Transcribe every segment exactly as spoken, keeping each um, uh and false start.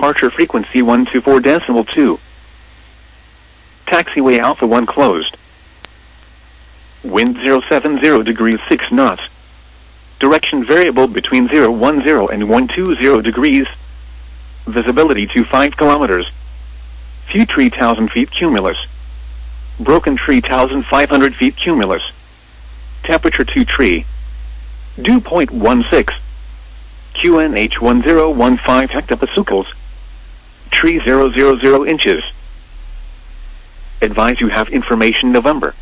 Departure frequency one two four decimal two. Taxiway Alpha one closed. Wind zero seven zero degrees six knots. Direction variable between zero one zero and one two zero degrees. Visibility to five kilometers. Few three thousand feet cumulus. Broken three thousand five hundred feet cumulus. Temperature two tree. Dew point one six. Q N H one zero one five hectopascals. Tree zero zero zero inches. Advise you have information November.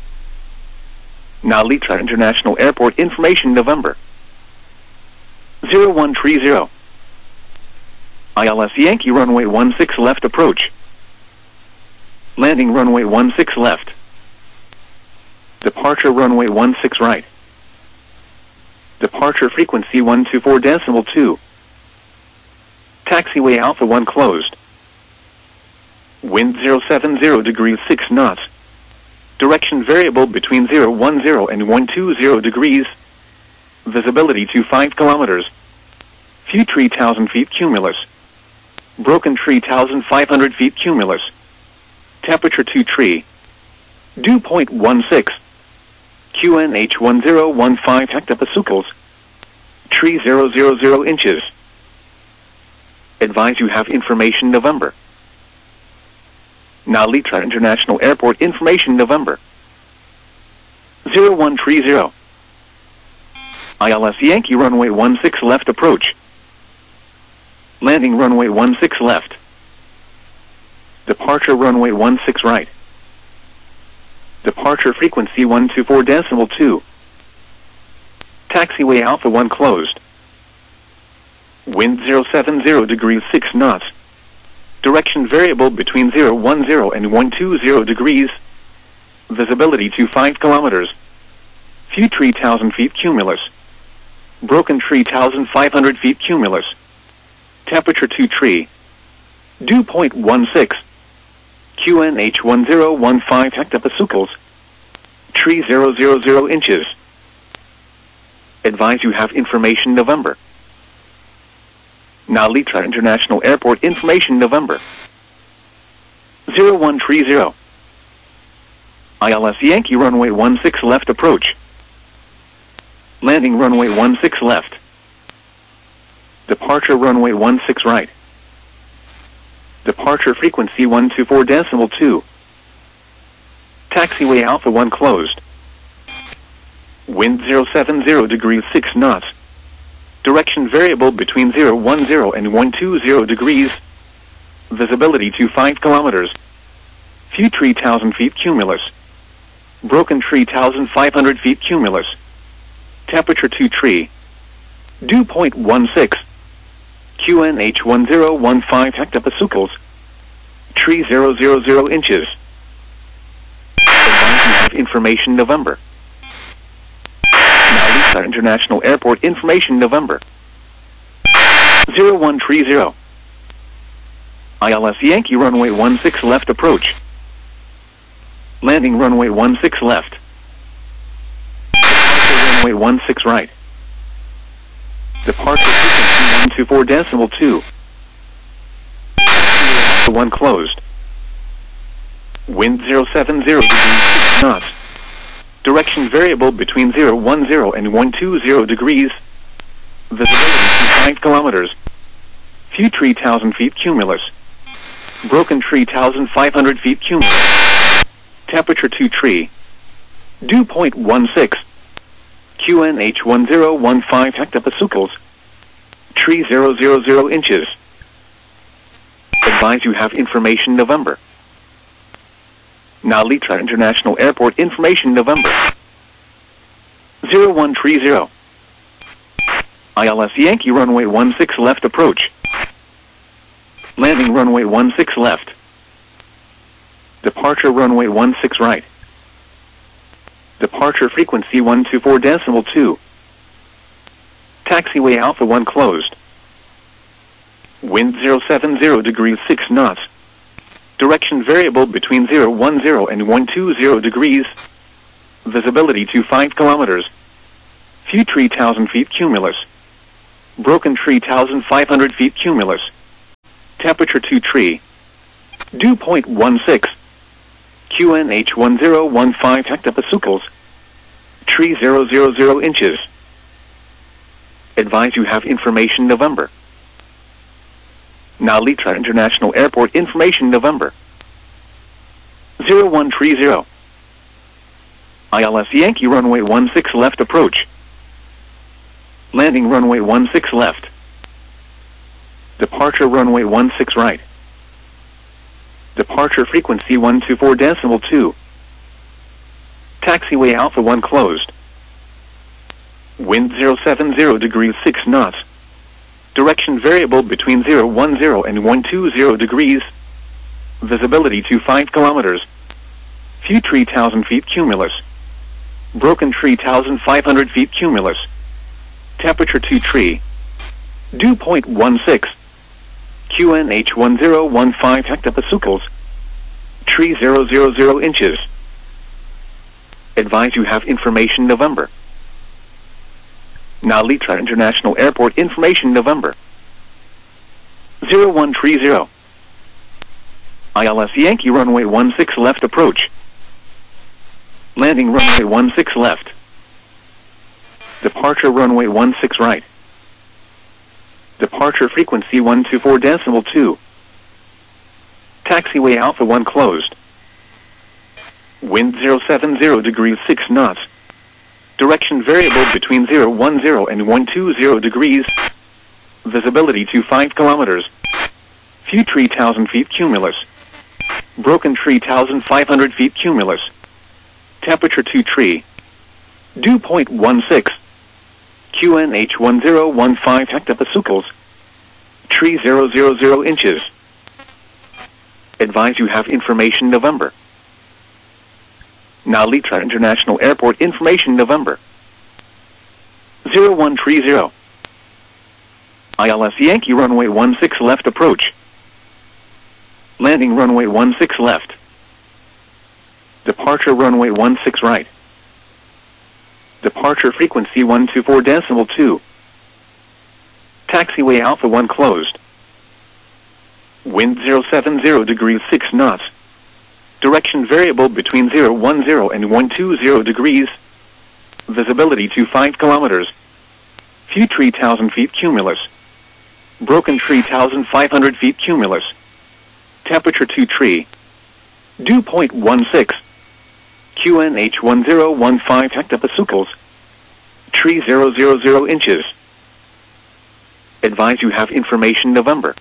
Nalitra International Airport information November. zero one three zero. I L S Yankee runway one six left approach. Landing runway one six left. Departure runway one six right. Departure frequency one two four decimal two. Taxiway Alpha one closed. Wind zero seven zero degrees six knots. Direction variable between zero one zero and one two zero degrees. Visibility to five kilometers. Few three thousand feet cumulus. Broken three thousand five hundred feet cumulus. Temperature two tree. Dew point one six. Q N H one zero one five hectopascals. Tree zero zero zero inches. Advise you have information November. Nalitra International Airport information November. zero one three zero. I L S Yankee runway one six left approach. Landing runway one six left. Departure runway one six right. Departure frequency one two four decimal two. Taxiway Alpha one closed. Wind zero seven zero degrees six knots. Direction variable between zero one zero and one two zero degrees. Visibility to five kilometers. Few three thousand feet cumulus. Broken three thousand five hundred feet cumulus. Temperature two tree. Dew point one six. Q N H one zero one five hectopascals. Tree zero zero zero inches. Advise you have information November. Nalitra International Airport information November. zero one three zero. I L S Yankee runway one six left approach. Landing runway one six left. Departure runway one six right. Departure frequency one two four decimal two. Taxiway Alpha one closed. Wind zero seven zero degrees six knots. Direction variable between zero one zero and one two zero degrees. Visibility to five kilometers. Few three thousand feet cumulus. Broken three thousand five hundred feet cumulus. Temperature two tree. Dew point one six. Q N H one zero one five hectopascals. Tree zero zero zero inches. Advise you have information November. Nalitra International Airport information November. zero one three zero. I L S Yankee runway one six left approach. Landing runway one six left. Departure runway one six right. Departure frequency one two four decimal two. one closed. Wind zero seven zero degrees six knots. Direction variable between zero one zero and one two zero degrees. Visibility to five kilometers. Few three thousand feet cumulus. Broken three thousand five hundred feet cumulus. Temperature two tree. Dew point one six. Q N H one zero one five hectopascals. Tree zero zero zero inches. Advise you have information November. Nalitra International Airport information November. zero one three zero. I L S Yankee runway one six left approach. Landing runway one six left. Departure runway one six right. Departure frequency one two four decimal two. Taxiway Alpha one closed. Wind zero seven zero degrees six knots. Direction variable between zero one zero and one two zero degrees. Visibility to five kilometers. Few three thousand feet cumulus. Broken three thousand five hundred feet cumulus. Temperature two tree. Dew point one six. Q N H one zero one five hectopascals. Tree zero zero zero inches. Advise you have information November. Nalitra International Airport information November. zero one three zero. I L S Yankee runway one six left approach. Landing runway one six left. Departure runway one six right. Departure frequency one two four decimal two. Taxiway Alpha one closed. Wind zero seven zero degrees six knots. Direction variable between zero one zero and one two zero degrees. Visibility to five kilometers. Few tree thousand feet cumulus. Broken tree thousand five hundred feet cumulus. Temperature two tree. Dew point one six. Q N H one zero one five hectopascals. Tree zero zero zero inches. Advise you have information November. Nalitra International Airport information November. zero one three zero. I L S Yankee runway one six left approach. Landing runway one six left. Departure runway one six right. Departure frequency one two four decimal two. Taxiway Alpha one closed. Wind zero seven zero degrees six knots. Direction variable between zero one zero and one two zero degrees. Visibility to five kilometers. Few tree thousand feet cumulus. Broken tree thousand five hundred feet cumulus. Temperature two tree. Dew point one six. Q N H one zero one five hectopascals. Tree zero zero zero inches. Advise you have information November. Nalitra International Airport information November. zero one three zero. I L S Yankee runway one six left approach. Landing runway one six left. Departure runway one six right. Departure frequency one two four decimal two. Taxiway Alpha one closed. Wind zero seven zero degrees six knots. Direction variable between zero one zero and one two zero degrees. Visibility to five kilometers. Few tree thousand feet cumulus. Broken tree thousand five hundred feet cumulus. Temperature two tree. Dew point one six. Q N H one zero one five hectopascals. Tree zero zero zero inches. Advise you have information November.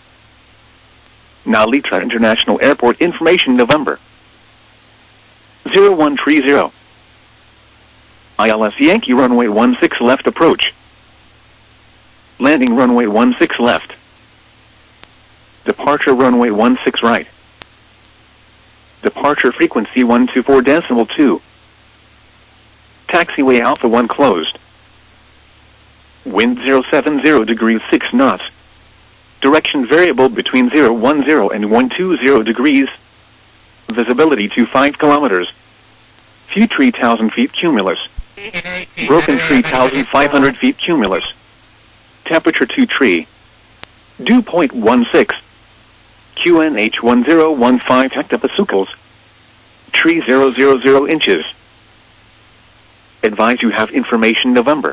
Nalitra International Airport information November. zero one three zero. I L S Yankee runway one six left approach. Landing runway one six left. Departure runway one six right. Departure frequency one two four decimal two. Taxiway Alpha one closed. Wind zero seven zero degrees six knots. Direction variable between zero one zero and one two zero degrees. Visibility to five kilometers. Few tree thousand feet cumulus. Broken tree thousand five hundred feet cumulus. Temperature two tree. Dew point one six. Q N H one zero one five hectopascals. Tree zero zero zero inches. Advise you have information November.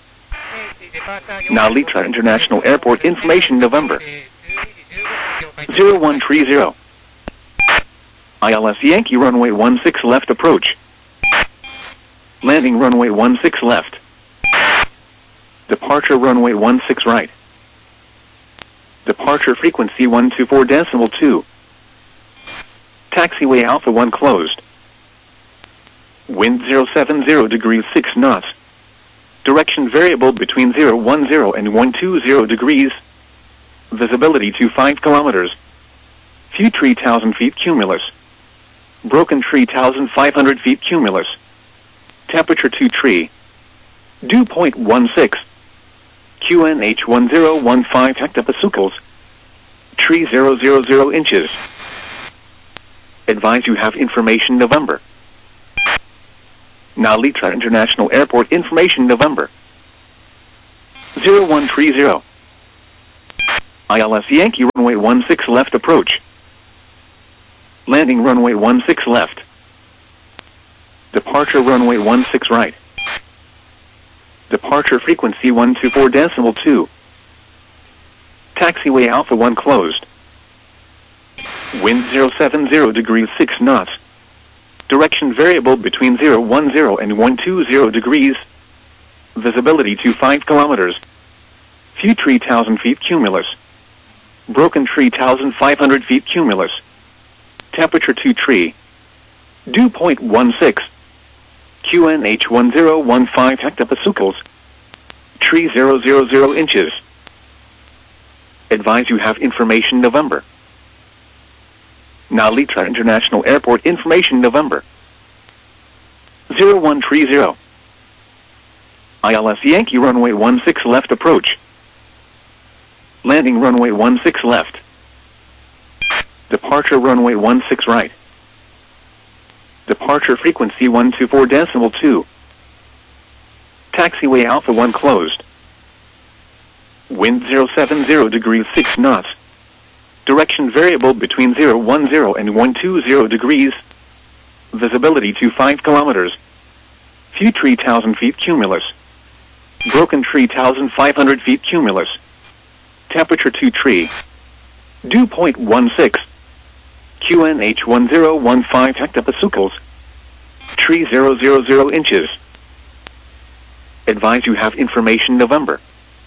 Nalitra International Airport information November. zero one three zero. I L S Yankee runway one six left approach. Landing runway one six left. Departure runway one six right. Departure frequency one two four decimal two. Taxiway Alpha one closed. Wind zero seven zero degrees six knots. Direction variable between zero one zero and one two zero degrees. Visibility to five kilometers. Few tree thousand feet cumulus. Broken tree thousand five hundred feet cumulus. Temperature two tree. Dew point one six. Q N H one zero one five hectopascals. Tree zero zero zero inches. Advise you have information November. Nalitra International Airport information November. zero one three zero. I L S Yankee runway one six left approach. Landing runway one six left. Departure runway one six right. Departure frequency one two four decimal two. Taxiway Alpha one closed. Wind zero seven zero degrees six knots. Direction variable between zero one zero and one two zero degrees. Visibility to five kilometers. Few tree one thousand feet cumulus. Broken tree one thousand five hundred feet cumulus. Temperature two tree. Dew point one six. Q N H one zero one five hectopascals. Tree zero zero zero inches. Advise you have information November. Nalitra International Airport information November. zero one three zero. I L S Yankee runway one six left approach. Landing runway one six left. Departure runway one six right. Departure frequency one two four decimal two. Taxiway Alpha one closed. Wind zero seven zero degrees six knots. Direction variable between zero one zero and one two zero degrees. Visibility to five kilometers. Few tree one thousand feet cumulus. Broken tree one thousand five hundred feet cumulus. Temperature two tree. Dew point one six. Q N H one zero one five hectopascals. Tree zero zero zero inches. Advise you have information November.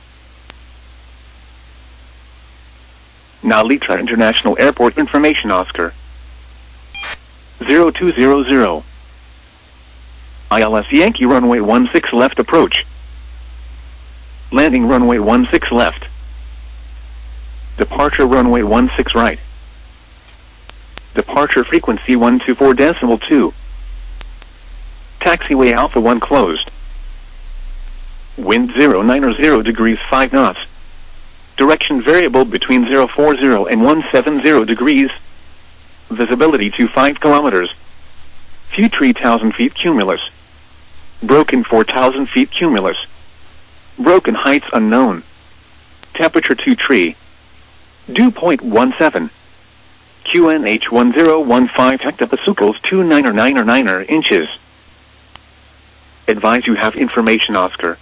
Nalitra International Airport information Oscar. zero two zero zero. I L S Yankee runway one six left approach. Landing runway one six left. Departure runway one six right. Departure frequency one two four decimal two. Taxiway Alpha one closed. Wind zero nine zero degrees five knots. Direction variable between zero four zero and one seven zero degrees. Visibility to five kilometers. Few tree one thousand feet cumulus. Broken four thousand feet cumulus. Broken heights unknown. Temperature two tree. Dew point one seven. Q N H one zero one five hectopascals two niner niner niner inches. Advise you have information Oscar.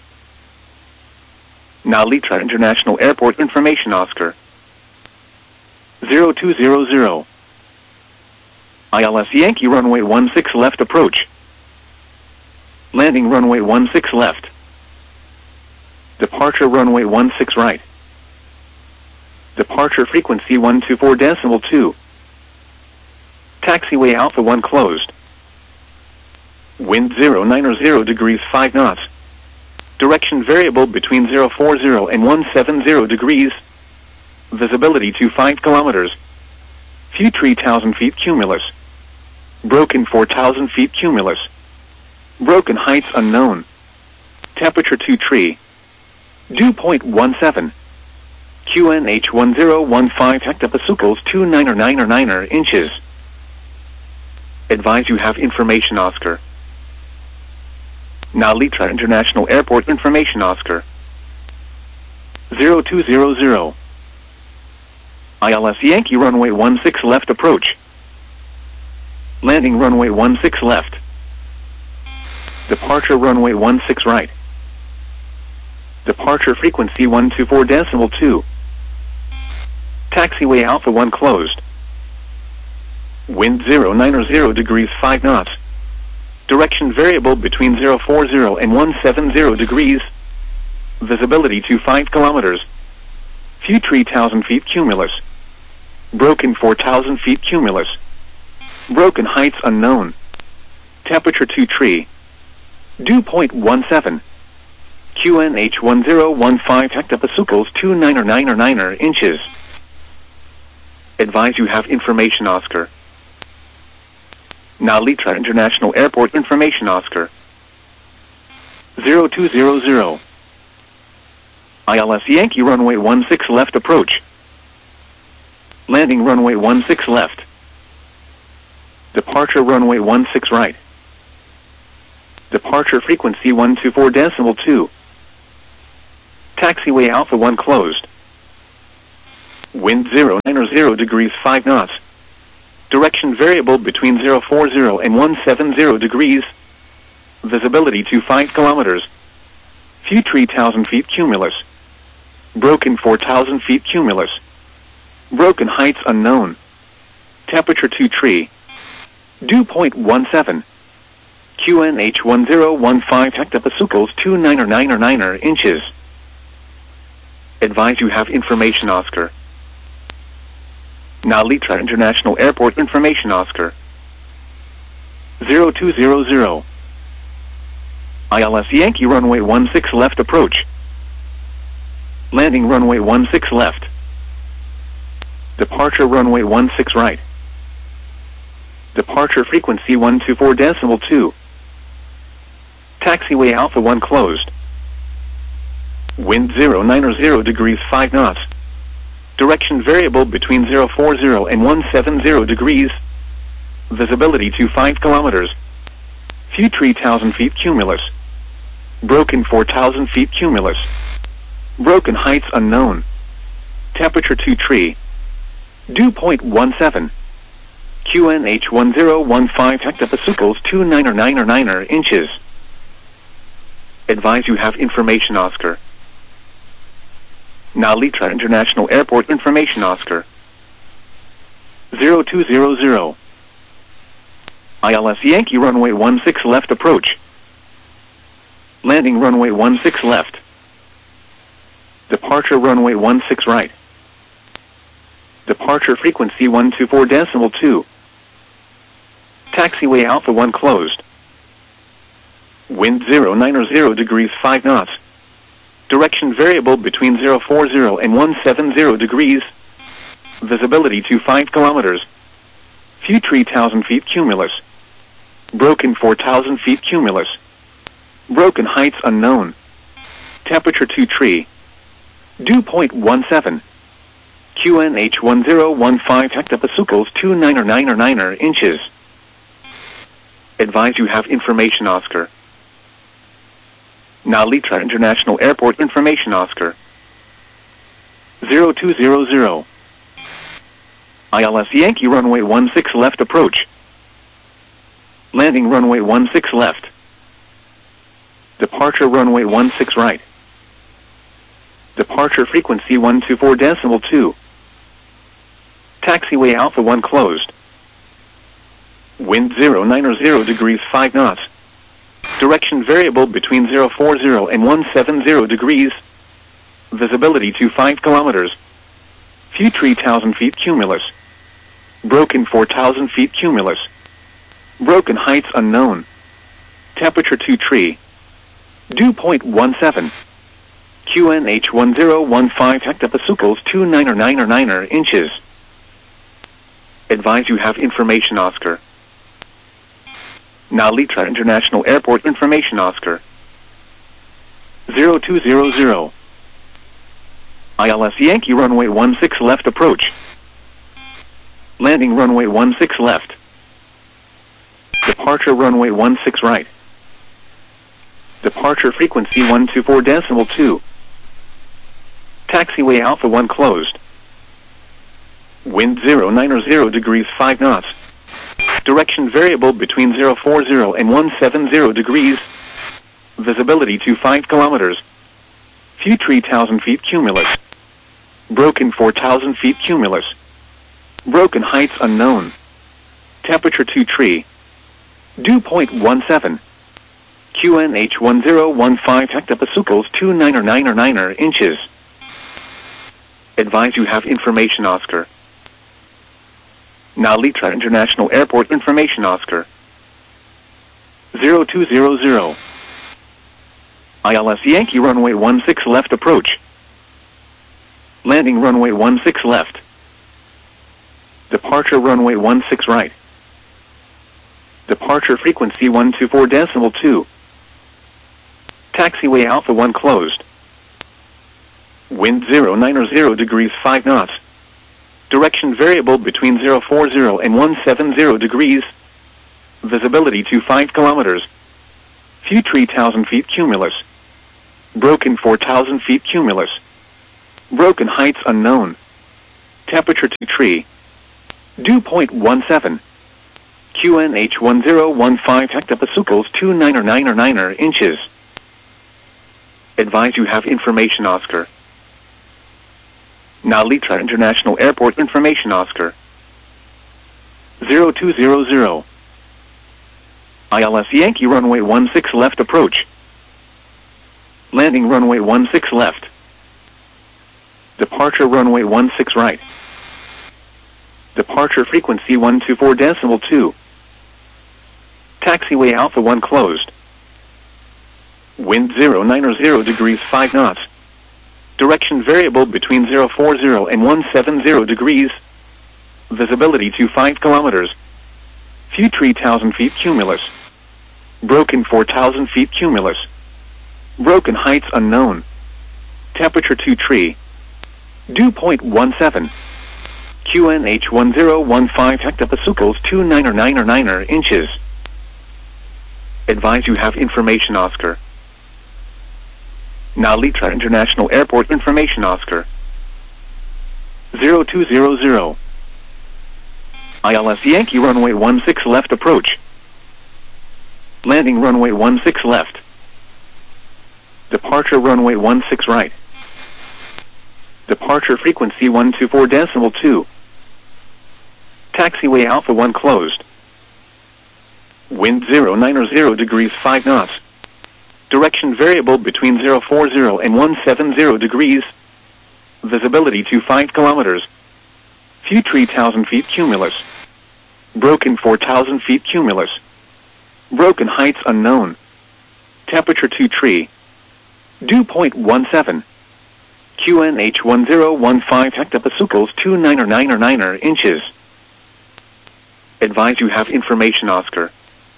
Nalitra International Airport information Oscar. zero two zero zero. I L S Yankee runway one six left approach. Landing runway one six left. Departure runway one six right. Departure frequency one two four decimal two. Taxiway Alpha one closed. Wind zero nine zero degrees five knots. Direction variable between zero four zero and one seven zero degrees. Visibility to five kilometers. Few tree one thousand feet cumulus. Broken four thousand feet cumulus. Broken heights unknown. Temperature two tree. Dew point one seven. Q N H one zero one five hectopascals two niner niner niner inches. Advise you have information Oscar. Nalitra International Airport information Oscar. zero two zero zero. I L S Yankee runway one six left approach. Landing runway one six left. Departure runway one six right. Departure frequency one two four decimal two. Taxiway Alpha one closed. Wind zero nine zero degrees five knots. Direction variable between zero four zero and one seven zero degrees. Visibility to five kilometers. Few tree one thousand feet cumulus. Broken four thousand feet cumulus. Broken heights unknown. Temperature two tree. Dew point one seven. Q N H one zero one five hectopascals two niner niner niner inches. Advise you have information Oscar. Nalitra International Airport information Oscar. zero two zero zero. I L S Yankee runway one six left approach. Landing runway one six left. Departure runway one six right. Departure frequency one two four decimal two. Taxiway Alpha one closed. Wind zero nine zero degrees five knots. Direction variable between zero forty and one seventy degrees. Visibility to five kilometers. View three thousand feet cumulus. Broken four thousand feet cumulus. Broken heights unknown. Temperature two tree. Dew point one seven. Q N H one zero one five hectopascals two niner niner niner inches. Advise you have information Oscar. Nalitra International Airport information Oscar. zero two zero zero. I L S Yankee runway one six left approach. Landing runway one six left. Departure runway one six right. Departure frequency one two four decimal two. Taxiway Alpha one closed. Wind zero nine zero degrees five knots. Direction variable between zero forty and one seventy degrees. Visibility to five kilometers. View three thousand feet cumulus. Broken four thousand feet cumulus. Broken heights unknown. Temperature two tree. Dew point one seven. Q N H one zero one five hectopascals two niner niner niner inches. Advise you have information Oscar. Nalitra International Airport information Oscar. zero two zero zero. I L S Yankee runway one six left approach. Landing runway one six left. Departure runway one six right. Departure frequency one two four decimal two. Taxiway Alpha one closed. Wind zero nine zero degrees five knots. Direction variable between zero forty and one seventy degrees. Visibility to five kilometers. View three thousand feet cumulus. Broken four thousand feet cumulus. Broken heights unknown. Temperature two tree. Dew point one seven. Q N H one zero one five hectopascals two niner niner niner inches. Advise you have information Oscar. Nalitra International Airport information Oscar. zero two zero zero. I L S Yankee runway one six left approach. Landing runway one six left. Departure runway one six right. Departure frequency one two four decimal two. Taxiway Alpha one closed. Wind zero nine zero degrees five knots. Direction variable between zero forty and one seventy degrees. Visibility to five kilometers. View three thousand feet cumulus. Broken four thousand feet cumulus. Broken heights unknown. Temperature two tree. Dew point one seven. Q N H one zero one five hectopascals two niner niner niner inches. Advise you have information Oscar. Nalitra International Airport information Oscar. zero two zero zero. I L S Yankee runway one six left approach. Landing runway one six left. Departure runway one six right. Departure frequency one two four decimal two. Taxiway Alpha one closed. Wind zero nine zero degrees five knots. Direction variable between zero forty and one seventy degrees. Visibility to five kilometers. View three thousand feet cumulus. Broken four thousand feet cumulus. Broken heights unknown. Temperature two tree. Dew point one seven. Q N H one zero one five hectopascals two niner niner niner inches. Advise you have information Oscar. Nalitra International Airport information Oscar. zero two zero zero. I L S Yankee runway one six left approach. Landing runway one six left. Departure runway one six right. Departure frequency one two four decimal two. Taxiway Alpha one closed. Wind zero nine zero degrees five knots. Direction variable between zero forty and one seventy degrees. Visibility to five kilometers. View three thousand feet cumulus. Broken four thousand feet cumulus. Broken heights unknown. Temperature two tree. Dew point one seven. Q N H one zero one five hectopascals two niner niner niner inches. Advise you have information Oscar. Nalitra International Airport information Oscar. zero two zero zero. I L S Yankee runway one six left approach. Landing runway one six left. Departure runway one six right. Departure frequency one two four decimal two. Taxiway Alpha one closed. Wind zero niner zero degrees five knots. Direction variable between zero four zero and one seven zero degrees. Visibility to five kilometers. Few three thousand feet cumulus. Broken four thousand feet cumulus. Broken heights unknown. Temperature two tree. Dew point one seven. Q N H one zero one five hectopascals two niner niner niner inches. Advise you have information Oscar. Nalitra International Airport information Oscar. zero two zero zero. I L S Yankee runway one six left approach. Landing runway one six left. Departure runway one six right. Departure frequency one two four decimal two. Taxiway Alpha one closed. Wind zero niner zero degrees five knots. Direction variable between zero four zero and one seven zero degrees. Visibility to five kilometers. Few three thousand feet cumulus. Broken four thousand feet cumulus. Broken heights unknown. Temperature two tree. Dew point one seven. Q N H one zero one five hectopascals two niner niner niner inches. Advise you have information Oscar.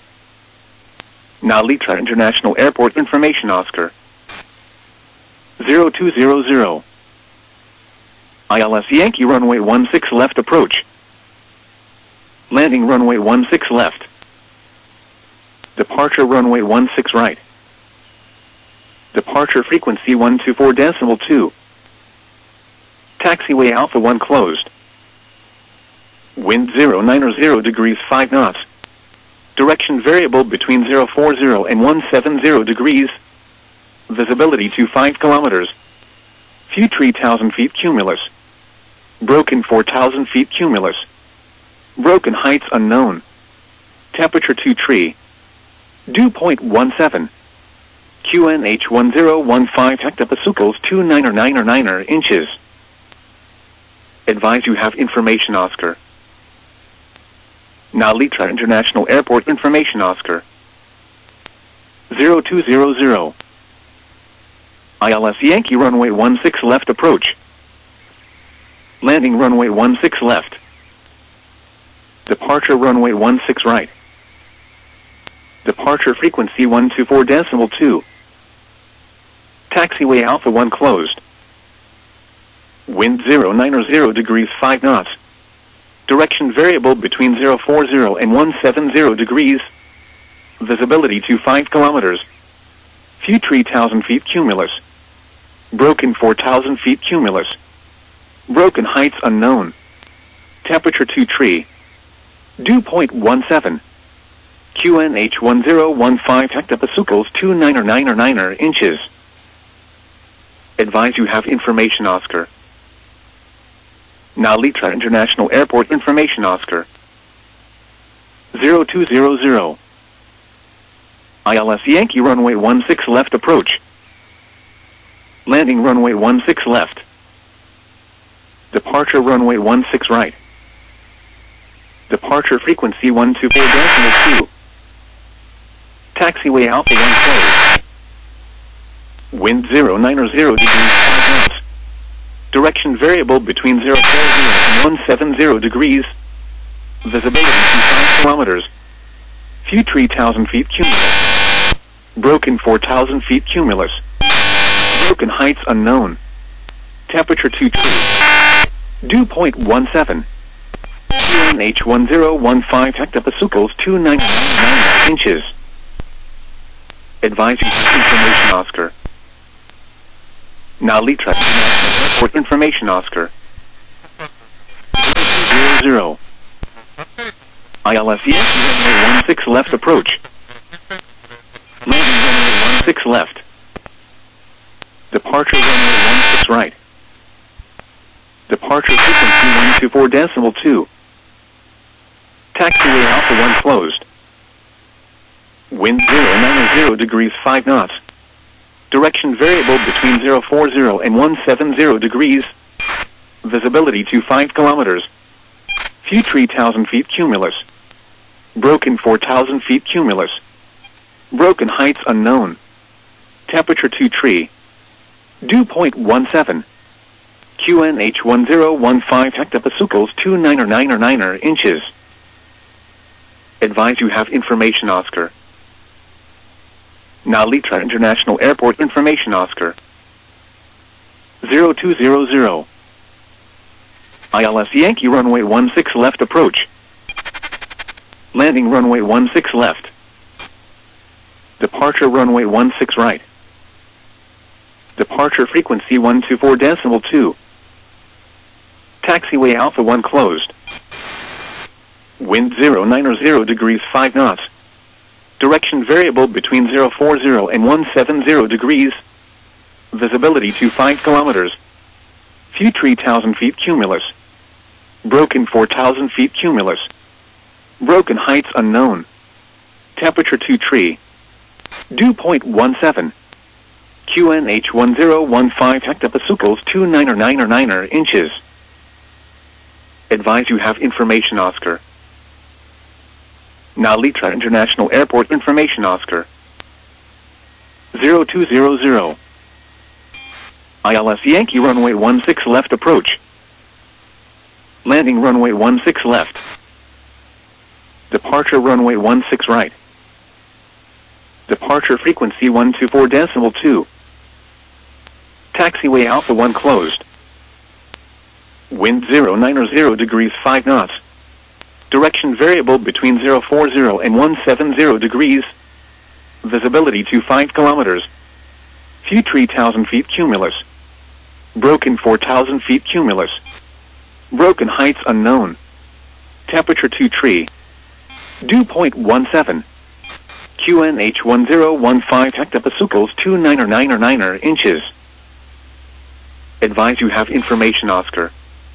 Nalitra International Airport information Oscar. zero two zero zero. I L S Yankee runway one six left approach. Landing runway one six left. Departure runway one six right. Departure frequency one two four decimal two. Taxiway Alpha one closed. Wind zero niner zero degrees five knots. Direction variable between zero four zero and one seven zero degrees. Visibility to five kilometers. Few three thousand feet cumulus. Broken four thousand feet cumulus. Broken heights unknown. Temperature two tree. Dew point one seven. Q N H one zero one five hectopascals two niner niner niner inches. Advise you have information Oscar. Nalitra International Airport information Oscar. zero two zero zero. I L S Yankee runway one six left approach. Landing runway one six left. Departure runway one six right. Departure frequency one two four decimal two. Taxiway Alpha one closed. Wind zero niner zero degrees five knots. Direction variable between zero four zero and one seven zero degrees. Visibility to five kilometers. Few three thousand feet cumulus. Broken four thousand feet cumulus. Broken heights unknown. Temperature two tree. Dew point one seven. Q N H one zero one five hectopascals two niner niner niner inches. Advise you have information Oscar. Nalitra International Airport information Oscar. zero two zero zero. I L S Yankee runway one six left approach. Landing runway one six left. Departure runway one six right. Departure frequency one two four decimal two. Taxiway Alpha one closed. Wind zero niner zero degrees five knots. Direction variable between zero four zero and one seven zero degrees. Visibility to five kilometers. Few three thousand feet cumulus. Broken four thousand feet cumulus. Broken heights unknown. Temperature two tree. Dew point one seven. Q N H one zero one five hectopascals two niner niner inches. Advise you have information Oscar. Nalitra International Airport information Oscar. zero zero. I L S Yankee runway one six left approach. Landing runway one six left. Departure runway one six right. Departure frequency one two four decimal two. Taxiway Alpha one closed. Wind zero nine zero degrees five knots. Direction variable between zero four zero and one seven zero degrees. Visibility to five kilometers. Few three thousand feet cumulus. Broken four thousand feet cumulus. Broken heights unknown. Temperature two tree. Dew point one seven. Q N H one zero one five hectopascals two niner niner niner inches. Advise you have information Oscar. Nalitra International Airport information Oscar. zero two zero zero. I L S Yankee runway one six left approach. Landing runway one six left. Departure runway one six right. Departure frequency one two four decimal two. Taxiway Alpha one closed. Wind zero nine zero degrees five knots. Direction variable between zero four zero and one seven zero degrees. Visibility to five kilometers. Few three thousand feet cumulus. Broken four thousand feet cumulus. Broken heights unknown. Temperature two tree. Dew point one seven. Q N H one zero one five hectopascals two niner niner niner inches. Advise you have information Oscar. Nalitra International Airport information Oscar. zero two zero zero. I L S Yankee runway one six left approach. Landing runway one six left. Departure runway one six right. Departure frequency one two four decimal two. Taxiway Alpha one closed. Wind zero nine zero degrees five knots. Direction variable between zero four zero and one seven zero degrees. Visibility to five kilometers. Few three thousand feet cumulus. Broken four thousand feet cumulus. Broken heights unknown. Temperature two tree. Dew point one seven. Q N H one zero one five hectopascals two niner niner niner inches. Advise you have information Oscar.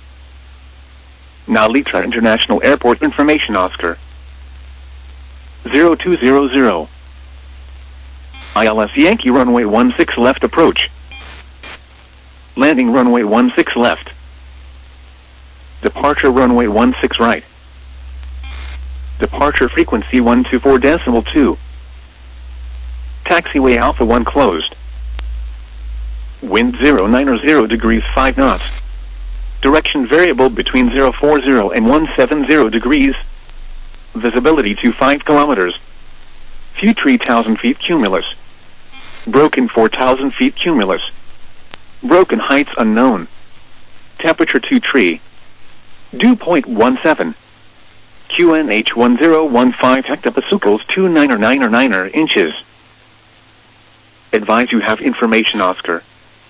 Nalitra International Airport information Oscar. zero two zero zero. I L S Yankee runway one six left approach. Landing runway one six left. Departure runway one six right. Departure frequency one two four decimal two. Taxiway Alpha one closed. Wind zero nine zero degrees five knots. Direction variable between zero four zero and one seven zero degrees. Visibility to five kilometers. Few three thousand feet cumulus. Broken four thousand feet cumulus. Broken heights unknown. Temperature two tree. Dew point one seven. Q N H one zero one five hectopascals two niner niner niner inches. Advise you have information Oscar.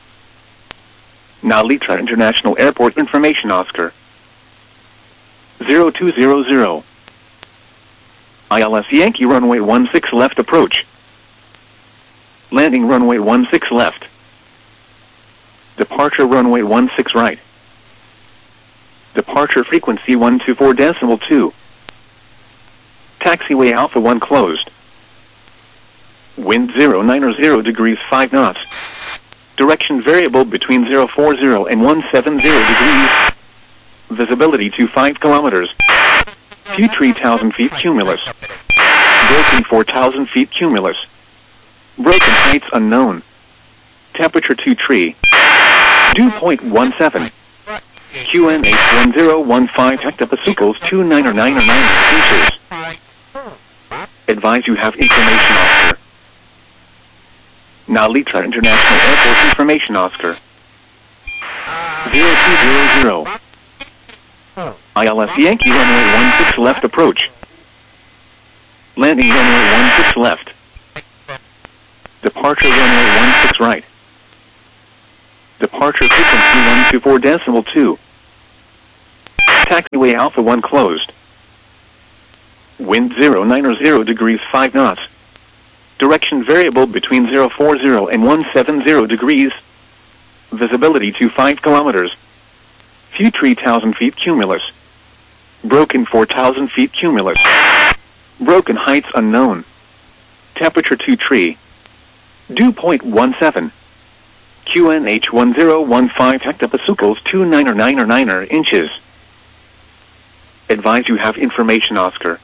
Nalitra International Airport information Oscar. zero two zero zero. I L S Yankee runway one six left approach. Landing runway one six left. Departure runway one six right. Departure frequency one two four decimal two. Taxiway Alpha one closed. Wind zero nine zero degrees five knots. Direction variable between zero four zero and one seven zero degrees. Visibility to five kilometers. Few three thousand feet cumulus. Broken four thousand feet cumulus. Broken heights unknown. Temperature two tree. Dew point one seven. Q N H one zero one five hectopascals two niner niner niner inches. Advise you have information Oscar. Nalitra International Airport information Oscar. zero two zero zero. I L S Yankee runway one six left approach. Landing runway one six left. Departure runway one six right. Departure frequency one two four decimal two. Taxiway Alpha one closed. Wind zero nine zero degrees five knots. Direction variable between zero four zero and one seven zero degrees. Visibility to five kilometers. View three thousand feet cumulus. Broken four thousand feet cumulus. Broken heights unknown. Temperature two tree. Dew point one seven. Q N H one zero one five hectopascals two niner niner niner inches. Advise you have information Oscar.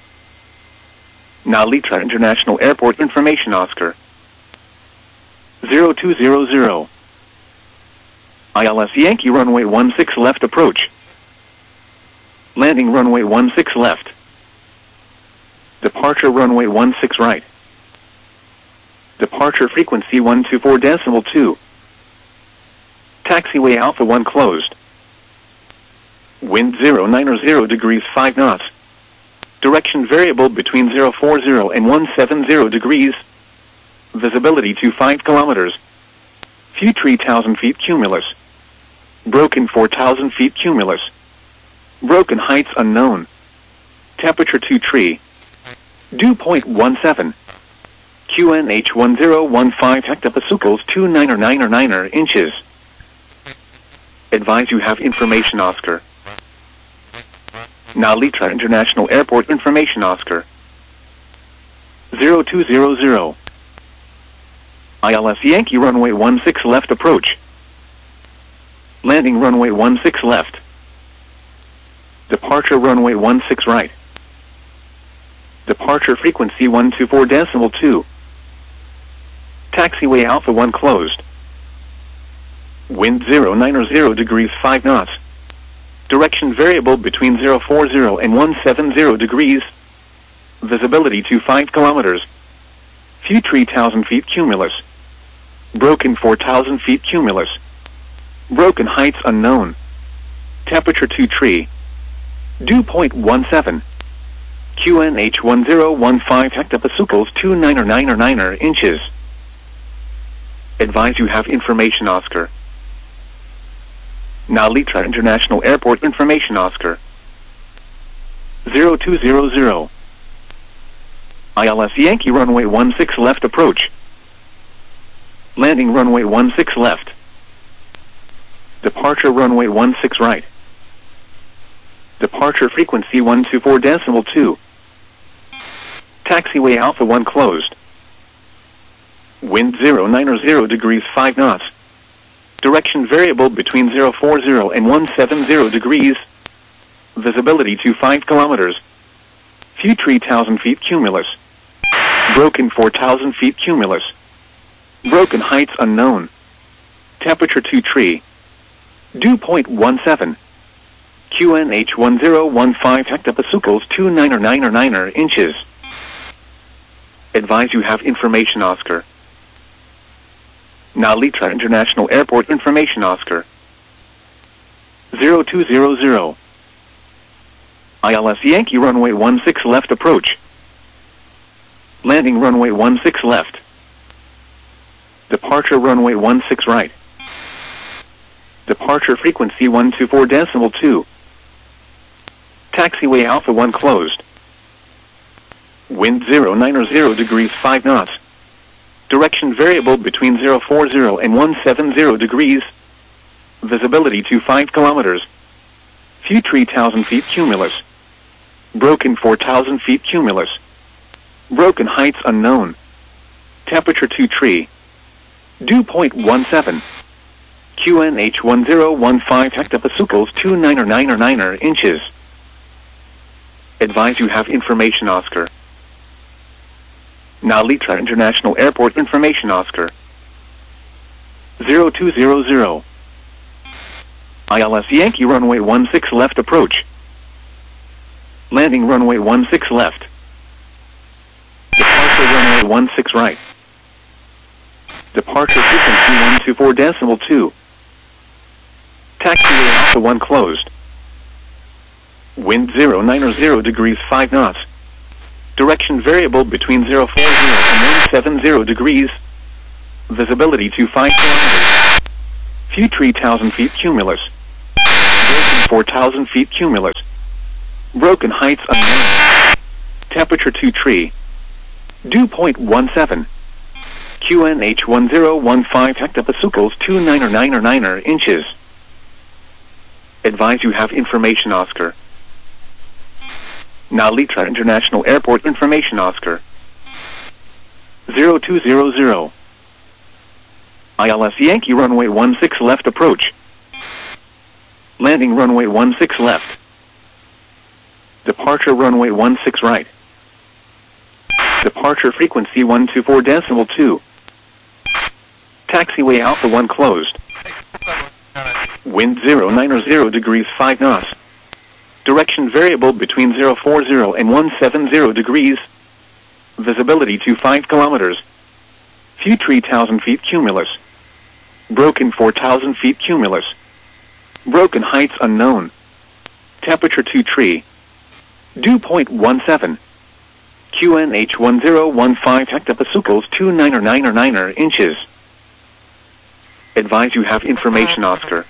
Now Litra International Airport information Oscar. zero two zero zero. I L S Yankee runway one six left approach. Landing runway one six left. Departure runway one six right. Departure frequency one two four decimal two. Taxiway Alpha one closed. Wind zero nine zero degrees five knots. Direction variable between zero four zero and one seven zero degrees. Visibility to five kilometers. View three thousand feet cumulus. Broken four thousand feet cumulus. Broken heights unknown. Temperature two tree. Dew point one seven. Q N H one zero one five hectopascals two niner niner niner inches. Advise you have information Oscar. Now Litra International Airport information Oscar. zero two zero zero. I L S Yankee runway one six left approach. Landing runway one six left. Departure runway one six right. Departure frequency one two four decimal two. Taxiway Alpha one closed. Wind zero nine zero degrees five knots. Direction variable between zero four zero and one seven zero degrees. Visibility to five kilometers. View three thousand feet cumulus. Broken four thousand feet cumulus. Broken heights unknown. Temperature two tree. Dew point one seven. Q N H one zero one five hectopascals two niner niner niner inches. Advise you have information Oscar. Now Litra International Airport information Oscar. zero two zero zero. I L S Yankee runway one six left approach. Landing runway one six left. Departure runway one six right. Departure frequency one two four decimal two. Taxiway Alpha one closed. Wind zero nine zero degrees five knots. Direction variable between zero four zero and one seven zero degrees. Visibility to five kilometers. View three thousand feet cumulus. Broken four thousand feet cumulus. Broken heights unknown. Temperature two tree. Dew point one seven. Q N H one zero one five hectopascals two niner niner niner inches. Advise you have information Oscar. Now Litra International Airport information Oscar. zero two zero zero. I L S Yankee runway one six left approach. Landing runway one six left. Departure runway one six right. Departure frequency one two four decimal two. Taxiway Alpha one closed. Wind zero nine zero degrees five knots. Direction variable between zero four zero and one seven zero degrees. Visibility to five kilometers. View three thousand feet cumulus. Broken four thousand feet cumulus. Broken heights unknown. Temperature two tree. Dew point one seven. Q N H one zero one five hectopascals two niner niner niner inches. Advise you have information Oscar. Now Litra International Airport information Oscar. zero two zero zero. I L S Yankee runway one six left approach. Landing runway one six left. Departure runway one six right. Departure frequency one two four decimal two. Taxiway Alpha one closed. Wind zero nine zero degrees five knots. Direction variable between zero four zero and one seven zero degrees. Visibility to five kilometers. View three thousand feet cumulus. Broken Broken four thousand feet cumulus. Broken heights unknown. Temperature two tree. Dew point one seven. Q N H one zero one five hectopascals two niner niner niner inches. Advise you have information Oscar. Nalitra International Airport information Oscar. zero two zero zero. I L S Yankee runway one six left approach. Landing runway one six left. Departure runway one six right. Departure frequency one two four decimal two. Taxiway Alpha one closed. Wind zero niner zero degrees five knots. Direction variable between zero four zero and one seven zero degrees. Visibility to five kilometers. Few three thousand feet cumulus. Broken four thousand feet cumulus. Broken heights unknown. Temperature two tree. Dew point one seven. Q N H one zero one five hectopascals two niner niner niner inches. Advise you have information Oscar.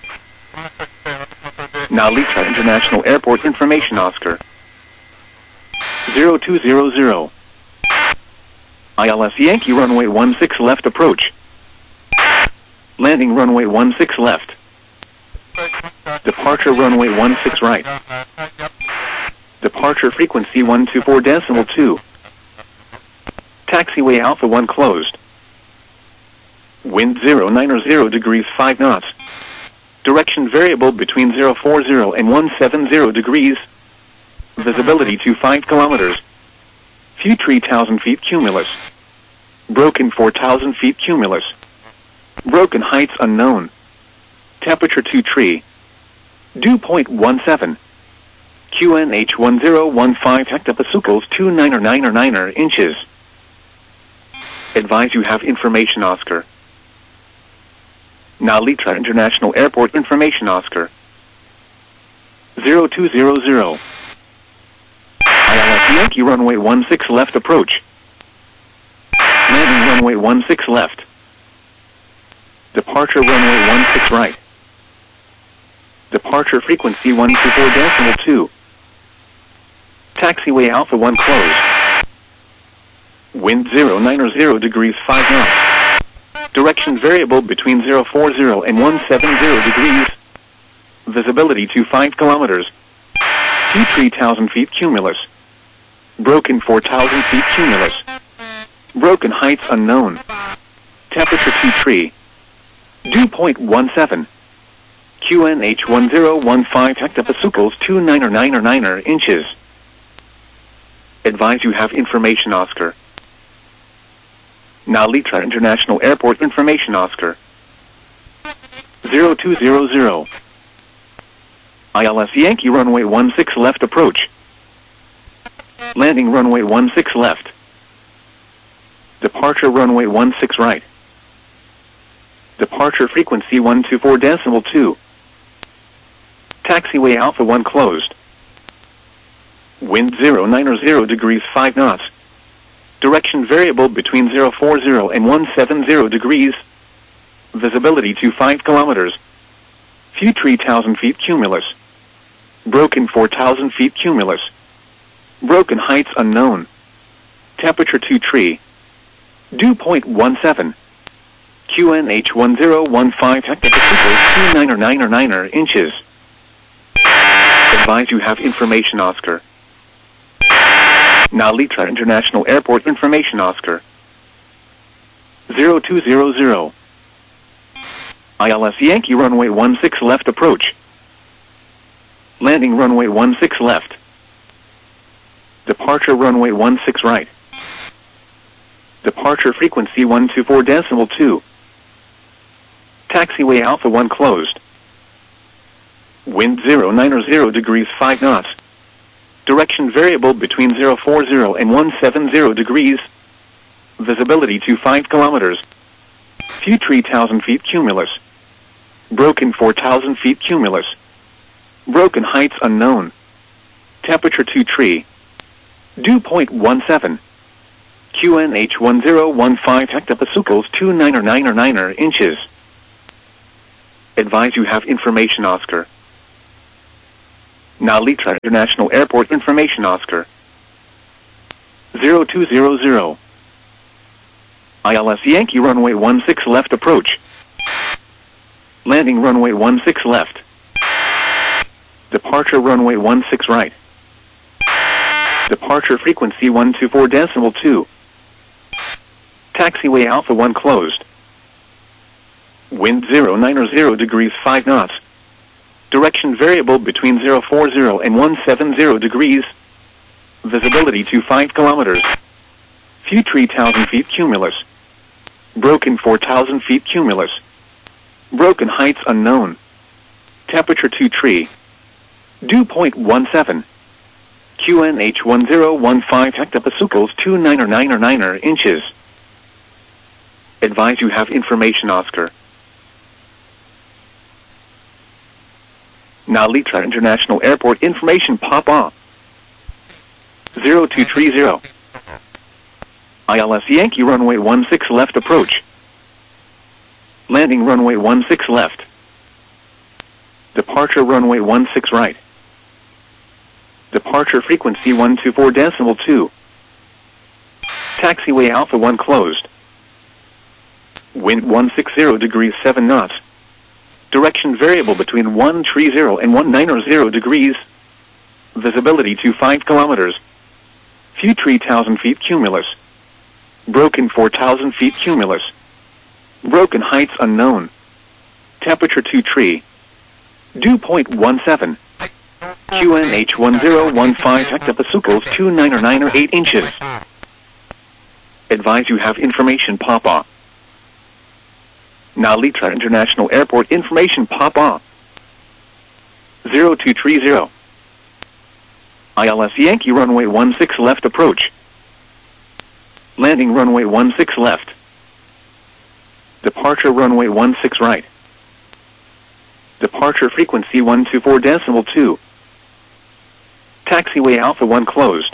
Nalitra International Airport information Oscar. zero two zero zero. I L S Yankee runway one six left approach. Landing runway one six left. Departure runway one six right. Departure frequency one two four decimal two. Taxiway Alpha one closed. Wind zero niner zero degrees five knots. Direction variable between zero four zero and one seven zero degrees. Visibility to five kilometers. Few three thousand feet cumulus. Broken four thousand feet cumulus. Broken heights unknown. Temperature two tree. Dew point one seven. Q N H one zero one five hectopascals two niner niner niner inches. Advise you have information Oscar. Nalitra International Airport information Oscar. zero two zero zero. I L S Yankee runway one six left approach. Landing runway one six left. Departure runway one six right. Departure frequency one two four decimal two. Taxiway Alpha one closed. Wind zero niner zero degrees five knots. Direction variable between zero four zero and one seven zero degrees. Visibility to five kilometers. Few three thousand feet cumulus. Broken four thousand feet cumulus. Broken heights unknown. Temperature two tree. Dew point one seven. Q N H one zero one five hectopascals two niner niner niner inches. Advise you have information Oscar. Nalitra International Airport information Oscar. zero two zero zero. I L S Yankee runway one six left approach. Landing runway one six left. Departure runway one six right. Departure frequency one two four decimal two. Taxiway Alpha one closed. Wind zero niner zero degrees five knots. Direction variable between zero four zero and one seven zero degrees. Visibility to five kilometers. Few three thousand feet cumulus. Broken four thousand feet cumulus. Broken heights unknown. Temperature two tree. Dew point one seven. Q N H one zero one five hectopascals two niner niner niner inches. Advise you have information Oscar. Nalitra International Airport information Oscar. zero two zero zero. I L S Yankee runway one six left approach. Landing runway one six left. Departure runway one six right. Departure frequency one two four decimal two. Taxiway Alpha one closed. Wind zero niner zero degrees five knots. Direction variable between zero four zero and one seven zero degrees. Visibility to five kilometers. Few three thousand feet cumulus. Broken four thousand feet cumulus. Broken heights unknown. Temperature two tree. Dew point one seven. Q N H one zero one five hectopascals two niner niner niner inches. Advise you have information Oscar. Nalitra International Airport information Oscar. zero two zero zero. I L S Yankee runway one six left approach. Landing runway one six left. Departure runway one six right. Departure frequency one two four decimal two. Taxiway Alpha one closed. Wind zero nine zero degrees five knots. Direction variable between zero four zero and one seven zero degrees. Visibility to five kilometers. View three thousand feet cumulus. Broken four thousand feet cumulus. Broken heights unknown. Temperature two tree. Dew point one seven. Q N H one zero one five hectopascals two niner niner niner inches. Advise you have information Oscar. Nalitra International Airport information Papa. zero two three zero. I L S Yankee runway one six left approach. Landing runway one six left. Departure runway one six right. Departure frequency one two four decimal two. Taxiway Alpha one closed. Wind one sixty degrees seven knots. Direction variable between one three zero and one nine zero degrees. Visibility to five kilometers. View three thousand feet cumulus. Broken four thousand feet cumulus. Broken heights unknown. Temperature two tree. Dew point one seven. Q N H one zero one five hectopascals two niner niner eight inches. Advise you have information Papa. Nalitra International Airport information Papa. zero two three zero. I L S Yankee runway one six left approach. Landing runway one six left. Departure runway one six right. Departure frequency one two four decimal two. Taxiway Alpha one closed.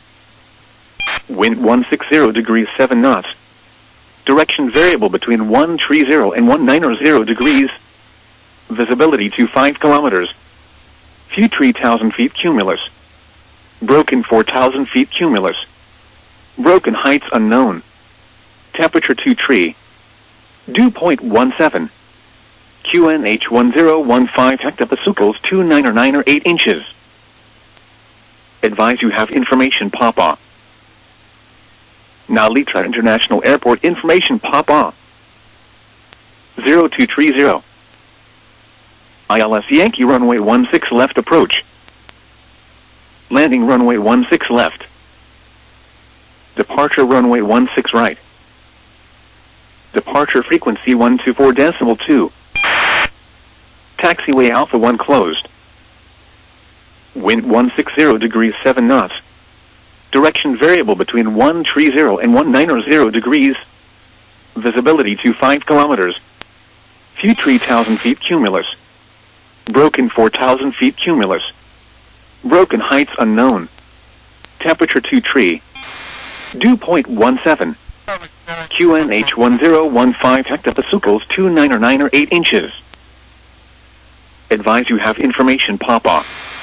Wind one sixty degrees seven knots. Direction variable between one three zero and one nine zero degrees. Visibility to five kilometers. View three thousand feet cumulus. Broken four thousand feet cumulus. Broken heights unknown. Temperature two tree. Dew point one seven. Q N H one zero one five hectopascals two niner niner eight inches. Advise you have information Papa. Nalitra International Airport information Papa. zero two three zero. I L S Yankee runway one six left approach. Landing runway one six left. Departure runway one six right. Departure frequency one two four decimal two. Taxiway Alpha one closed. Wind one sixty degrees seven knots. Direction variable between one three zero and one nine zero degrees. Visibility to five kilometers. View three thousand feet cumulus. Broken four thousand feet cumulus. Broken heights unknown. Temperature two tree. Dew point one seven. Q N H one zero one five hectopascals two niner niner eight inches. Advise you have information Papa.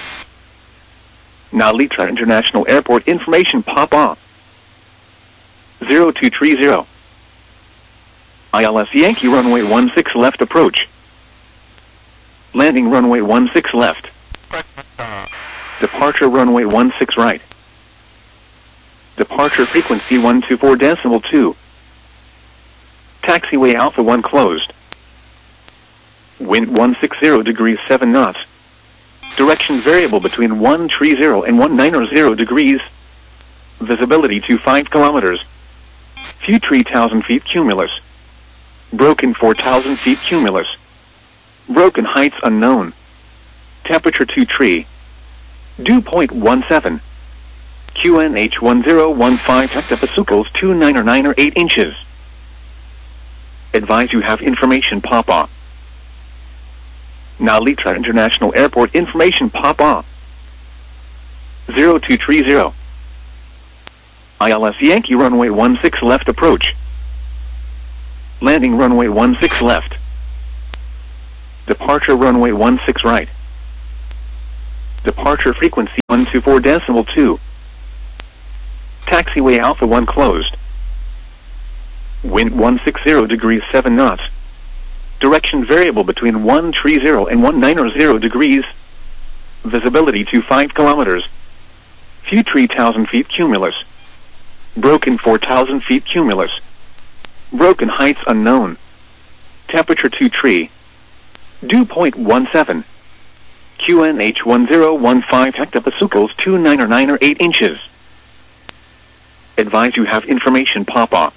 Nalitra International Airport information Papa. zero two three zero. I L S Yankee runway one six left approach. Landing runway one six left. Departure runway one six right. Departure frequency one two four decimal two. Taxiway Alpha one closed. Wind one sixty degrees seven knots. Direction variable between one three zero and one nine zero degrees. Visibility to five kilometers. View three thousand feet cumulus. Broken four thousand feet cumulus. Broken heights unknown. Temperature two tree. Dew point one seven. Q N H one zero one five hectopascals two niner niner eight inches. Advise you have information Papa. Nalitra International Airport information Papa. zero two three zero. I L S Yankee runway one six left approach. Landing runway one six left. Departure runway one six right. Departure frequency one two four decimal two. Taxiway Alpha one closed. Wind one sixty degrees seven knots. Direction variable between one thirty and one ninety degrees. Visibility to five kilometers. View three thousand feet cumulus. Broken four thousand feet cumulus. Broken heights unknown. Temperature two tree. Dew point one seven. Q N H one zero one five hectopascals two nine or nine or eight inches. Advise you have information pop off.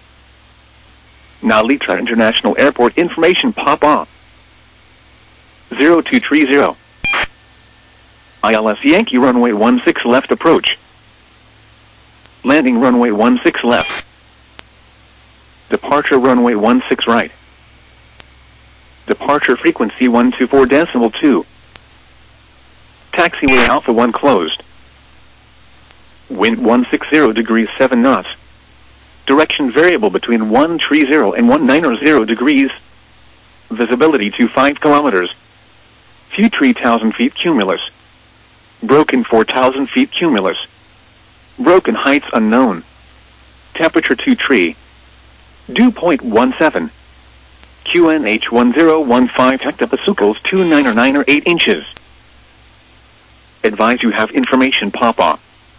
Nalitra International Airport information pop off. zero two three zero. I L S Yankee runway one six left approach. Landing runway one six left. Departure runway one six right. Departure frequency one two four decimal two. Taxiway Alpha one closed. Wind one sixty degrees seven knots. Direction variable between one thirty and one ninety degrees. Visibility to five kilometers. View three thousand feet cumulus. Broken four thousand feet cumulus. Broken heights unknown. Temperature two tree. Dew point one seven. Q N H one zero one five hectopascals two nine or nine or eight inches. Advise you have information pop off.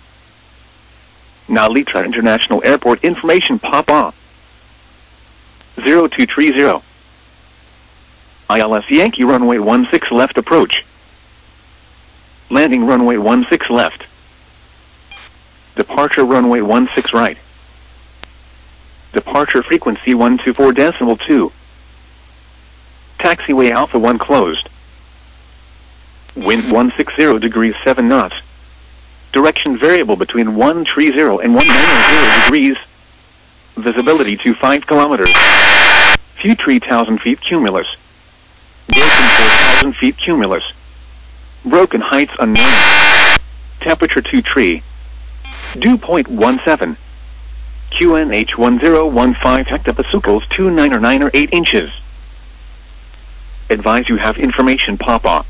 Nalitra International Airport information pop off. zero two three zero. I L S Yankee runway one six left approach. Landing runway one six left. Departure runway one six right. Departure frequency one two four decimal two. Taxiway Alpha one closed. Wind one sixty degrees seven knots. Direction variable between one thirty and one ninety degrees. Visibility to five kilometers. View three thousand feet cumulus. Broken four thousand feet cumulus. Broken heights unknown. Temperature two tree. Dew point one seven. Q N H one zero one five hectopascals two nine or nine or eight inches. Advise you have information pop off.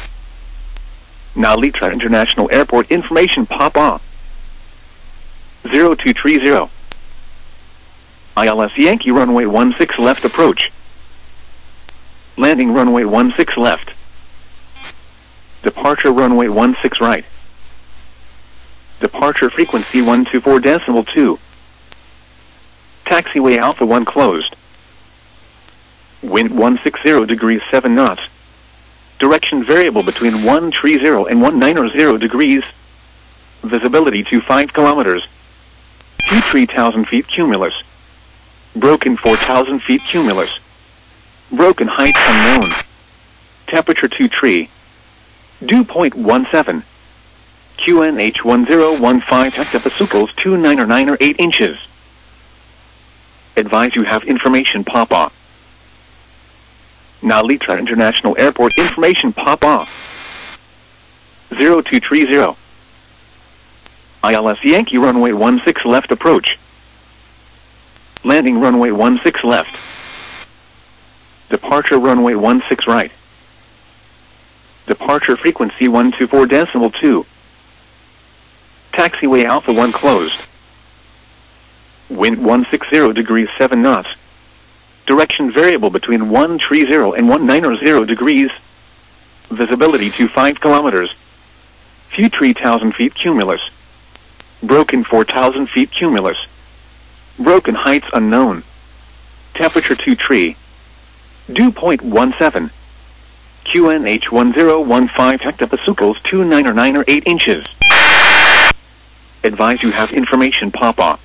Nalitra International Airport information pop off. zero two three zero. I L S Yankee runway one six left approach. Landing runway one six left. Departure runway one six right. Departure frequency one two four decimal two. Taxiway Alpha one closed. Wind one sixty degrees seven knots. Direction variable between one thirty and one ninety degrees. Visibility to five kilometers. View three thousand feet cumulus. Broken four thousand feet cumulus. Broken heights unknown. Temperature two tree. Dew point one seven. Q N H one zero one five hectopascals two nine or nine or eight inches. Advise you have information pop off. Nalitra International Airport information pop off. zero two three zero. I L S Yankee runway one six left approach. Landing runway one six left. Departure runway one six right. Departure frequency one two four decimal two. Taxiway Alpha one closed. Wind one sixty degrees seven knots. Direction variable between one thirty and one ninety degrees. Visibility to five kilometers. View three thousand feet cumulus. Broken four thousand feet cumulus. Broken heights unknown. Temperature two tree. Dew point one seven. Q N H one zero one five hectopascals two nine or nine or eight inches. Advise you have information pop off.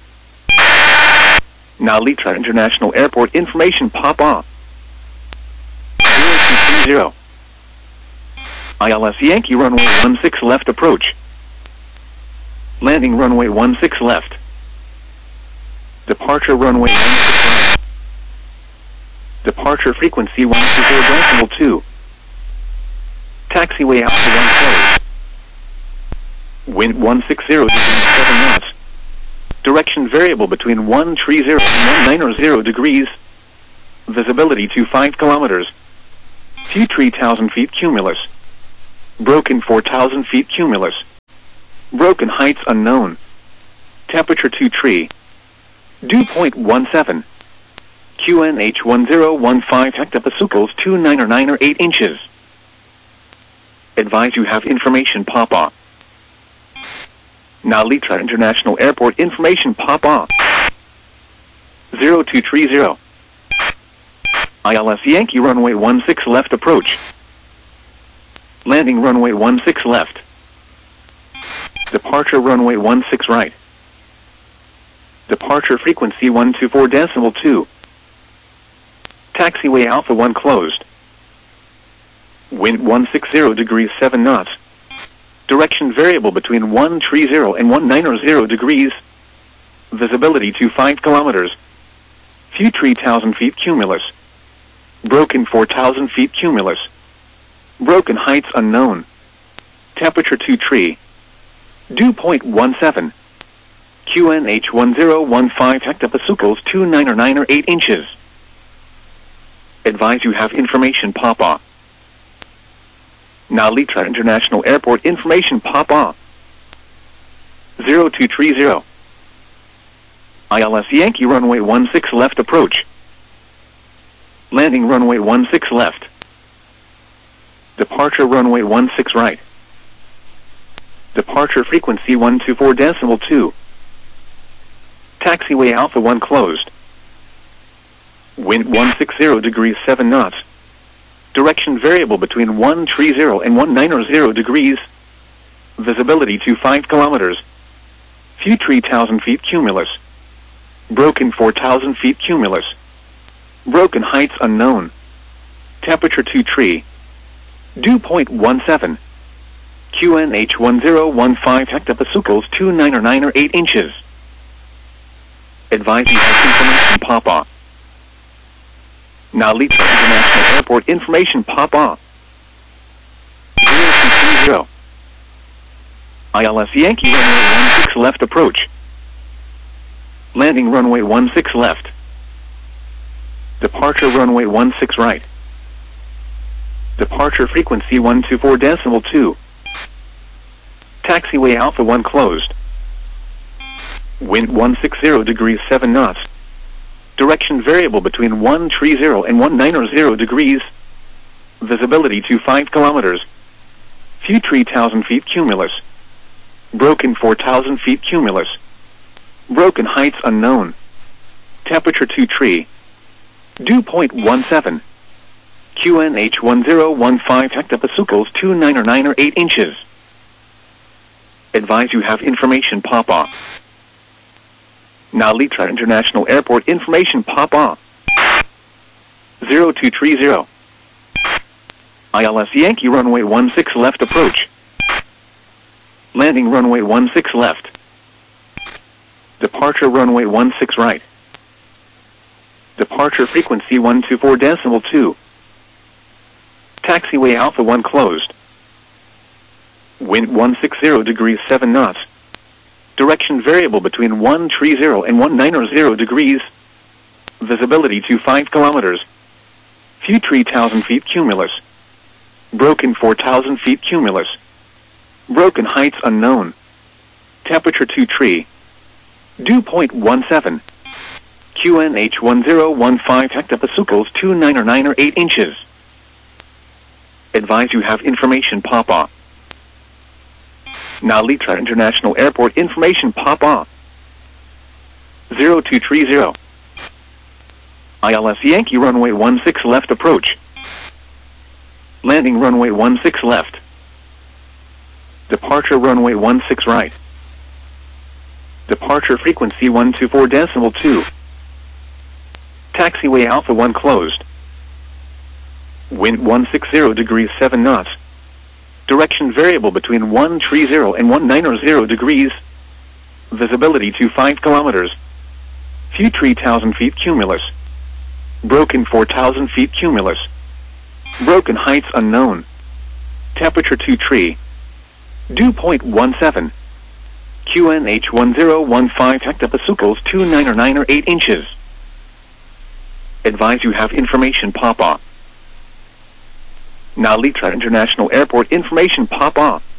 Nalitra International Airport information pop off. zero two three zero. I L S Yankee runway one six left approach. Landing runway one six left. Departure runway one six right. Departure frequency one two four decimal two. Taxiway Alpha one closed. Wind one sixty degrees seven knots. Direction variable between one thirty and one ninety degrees. Visibility to five kilometers. View three thousand feet cumulus. Broken four thousand feet cumulus. Broken heights unknown. Temperature two tree. Dew point one seven. Q N H one zero one five hectopascals two nine or nine or eight inches. Advise you have information pop off. Nalitra International Airport information pop off. zero two three zero. I L S Yankee runway one six left approach. Landing runway one six left. Departure runway one six right. Departure frequency one two four decimal two. Taxiway Alpha one closed. Wind one sixty degrees seven knots. Direction variable between one thirty and one ninety degrees. Visibility to five kilometers. Few three thousand feet cumulus. Broken four thousand feet cumulus. Broken heights unknown. Temperature two tree. Dew point one seven. Q N H one zero one five hectopascals two nine or nine or eight inches. Advise you have information pop off. Nalitra International Airport information pop off. zero two three zero. I L S Yankee runway one six left approach. Landing runway one six left. Departure runway one six right. Departure frequency one two four decimal two. Taxiway Alpha one closed. Wind one sixty degrees seven knots. Direction variable between one thirty and one ninety degrees. Visibility to five kilometers. Few three thousand feet cumulus. Broken four thousand feet cumulus. Broken heights unknown. Temperature two tree. Dew point one seven. Q N H one zero one five hectopascals two nine or nine or eight inches. Advise you have information pop off. Nalitra International Airport information pop off. zero two three zero. I L S Yankee runway one six left approach. Landing runway one six left. Departure runway one six right. Departure frequency one two four decimal two. Taxiway Alpha one closed. Wind one sixty degrees seven knots. Direction variable between one thirty and one ninety degrees. Visibility to five kilometers. Few three thousand feet cumulus. Broken four thousand feet cumulus. Broken heights unknown. Temperature two tree. Dew point one seven. Q N H one zero one five hectopascals two nine or nine or eight inches. Advise you have information pop off. Nalitra International Airport information pop off. zero two three zero. I L S Yankee runway one six left approach. Landing runway one six left. Departure runway one six right. Departure frequency one two four decimal two. Taxiway Alpha one closed. Wind one sixty degrees seven knots. Direction variable between one thirty and one ninety degrees. Visibility to five kilometers. Few three thousand feet cumulus. Broken four thousand feet cumulus. Broken heights unknown. Temperature two tree. Dew point one seven. Q N H one zero one five hectopascals two nine or nine or eight inches. Advise you have information pop off. Nalitra International Airport information pop off. zero two three zero. I L S Yankee runway one six left approach. Landing runway one six left. Departure runway one six right. Departure frequency one two four decimal two. Taxiway Alpha one closed. Wind one sixty degrees seven knots. Direction variable between one thirty and one ninety degrees. Visibility to five kilometers. Few three thousand feet cumulus. Broken four thousand feet cumulus. Broken heights unknown. Temperature two tree. Dew point one seven. Q N H one zero one five hectopascals two nine or nine or eight inches. Advise you have information pop off. Narita International Airport information pop-up.